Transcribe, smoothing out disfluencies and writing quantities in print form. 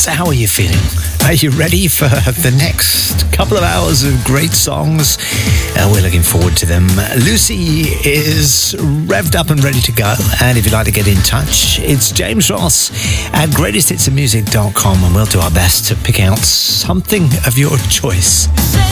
So how are you feeling? Are you ready for the next couple of hours of great songs? We're looking forward to them. Lucy is revved up and ready to go. And if you'd like to get in touch, it's James Ross at greatesthitsofmusic.com, and we'll do our best to pick out something of your choice.